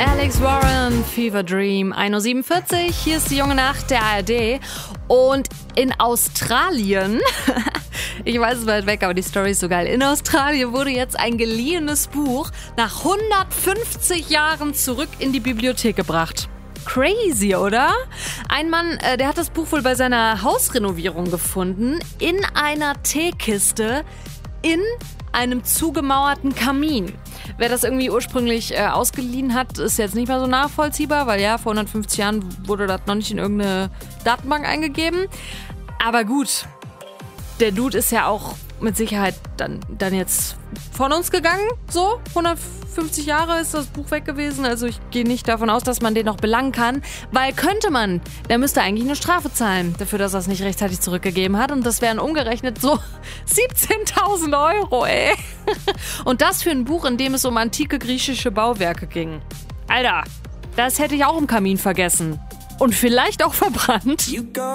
Alex Warren, Fever Dream, 1:47 Uhr. Hier ist die junge Nacht der ARD. Und in Australien, ich weiß, es ist weit weg, aber die Story ist so geil. In Australien wurde jetzt ein geliehenes Buch nach 150 Jahren zurück in die Bibliothek gebracht. Crazy, oder? Ein Mann, der hat das Buch wohl bei seiner Hausrenovierung gefunden, in einer Teekiste, in einem zugemauerten Kamin. Wer das irgendwie ursprünglich ausgeliehen hat, ist jetzt nicht mehr so nachvollziehbar, weil ja, vor 150 Jahren wurde das noch nicht in irgendeine Datenbank eingegeben. Aber gut, der Dude ist ja auch mit Sicherheit dann jetzt von uns gegangen, so. 150 Jahre ist das Buch weg gewesen, also ich gehe nicht davon aus, dass man den noch belangen kann, weil könnte man, der müsste eigentlich eine Strafe zahlen dafür, dass er es nicht rechtzeitig zurückgegeben hat und das wären umgerechnet so 17.000 Euro, ey. Und das für ein Buch, in dem es um antike griechische Bauwerke ging. Alter, das hätte ich auch im Kamin vergessen und vielleicht auch verbrannt.